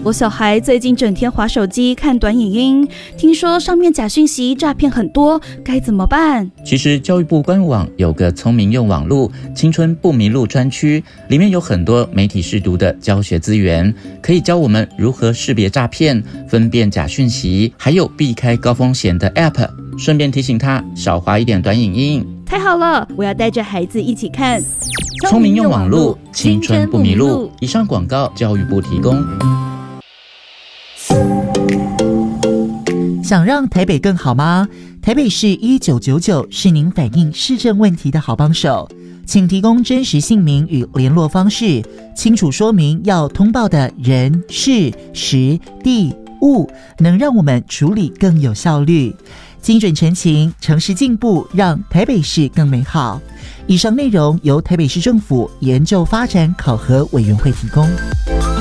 我小孩最近整天滑手机看短影音，听说上面假讯息诈骗很多，该怎么办？ 其实教育部官网有个聪明用网路青春不迷路专区，里面有很多媒体识读的教学资源，可以教我们如何识别诈骗、分辨假讯息，还有避开高风险的 App， 顺便提醒他少滑一点短影音。 太好了，我要带着孩子一起看。 聪明用网路，青春不迷路。以上广告，教育部提供。 想让台北更好吗？台北市1999是您反映市政问题的好帮手，请提供真实姓名与联络方式，清楚说明要通报的人、事、时、地、物，能让我们处理更有效率。精准陈情，诚实进步，让台北市更美好。以上内容由台北市政府研究发展考核委员会提供。